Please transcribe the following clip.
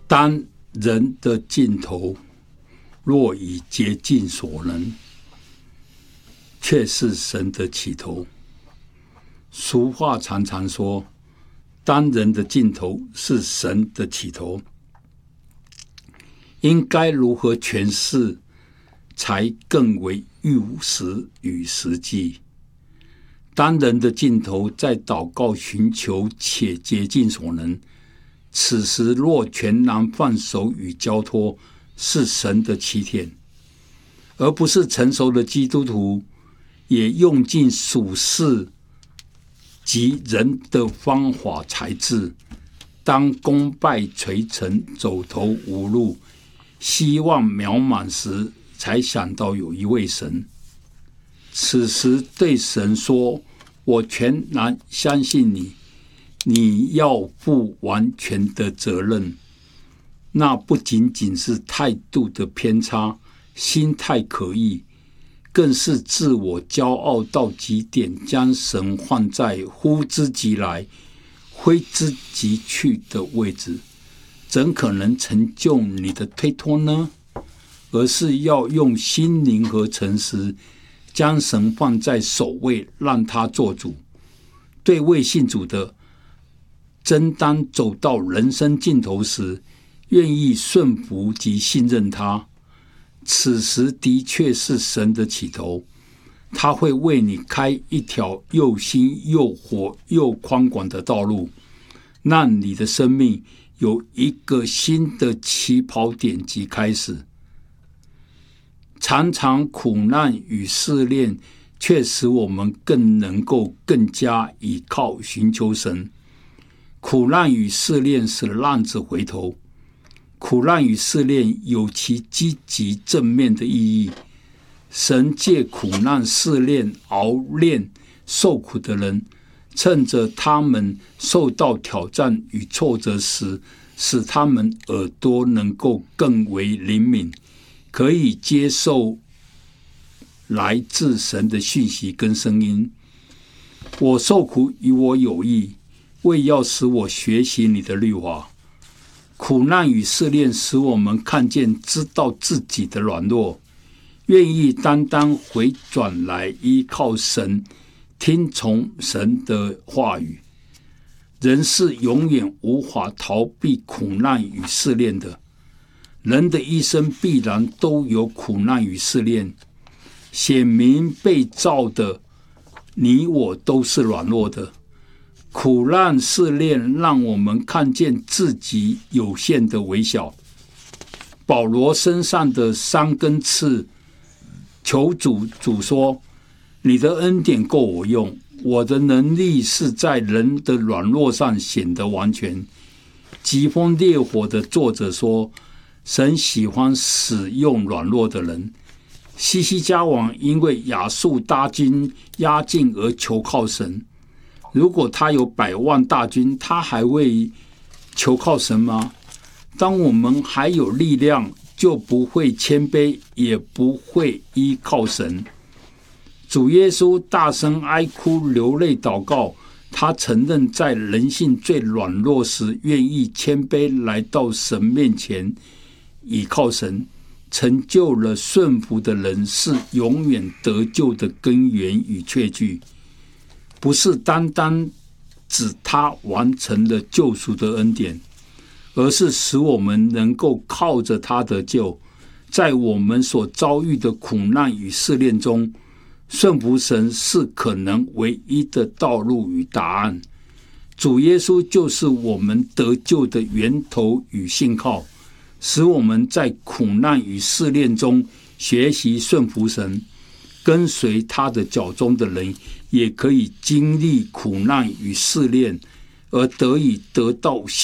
当人的尽头若已竭尽所能，却是神的起头。俗话常常说，当人的尽头是神的起头。应该如何诠释才更为务实与实际？当人的尽头在祷告寻求且竭尽所能，此时若全然放手与交托，是神的起点，而不是成熟的基督徒也用尽属世及人的方法才智，当功败垂成、走投无路、希望渺茫时，才想到有一位神。此时对神说，我全然相信你，你要负完全的责任。那不仅仅是态度的偏差，心态可疑，更是自我骄傲到极点，将神放在呼之即来挥之即去的位置，怎可能成就你的推脱呢？而是要用心灵和诚实将神放在首位，让他做主。对未信主的，真当走到人生尽头时，愿意顺服及信任他。此时的确是神的起头，他会为你开一条又新又活又宽广的道路，让你的生命有一个新的起跑点及开始。常常苦难与试炼却使我们更加倚靠寻求神。苦难与试炼使浪子回头，苦难与试炼有其积极正面的意义。神借苦难试炼熬炼受苦的人，趁着他们受到挑战与挫折时，使他们耳朵能够更为灵敏，可以接受来自神的讯息跟声音。我受苦与我有益，为要使我学习你的律法。苦难与试炼使我们看见知道自己的软弱，愿意单单回转来依靠神，听从神的话语。人是永远无法逃避苦难与试炼的，人的一生必然都有苦难与试炼。显明被造的你我都是软弱的，苦难试炼让我们看见自己有限的微小。保罗身上的伤跟刺，求主说，你的恩典够我用，我的能力是在人的软弱上显得完全。疾风烈火的作者说，神喜欢使用软弱的人。西西家王因为亚述大军压境而求靠神，如果他有100万大军，他还会求靠神吗？当我们还有力量，就不会谦卑，也不会依靠神。主耶稣大声哀哭流泪祷告，他承认在人性最软弱时，愿意谦卑来到神面前倚靠神。成就了顺服的人，是永远得救的根源与确据，不是单单指他完成了救赎的恩典，而是使我们能够靠着他得救。在我们所遭遇的苦难与试炼中，顺服神是可能唯一的道路与答案。主耶稣就是我们得救的源头与信号，使我们在苦难与试炼中学习顺服神，跟随他的脚中的人也可以经历苦难与试炼，而得到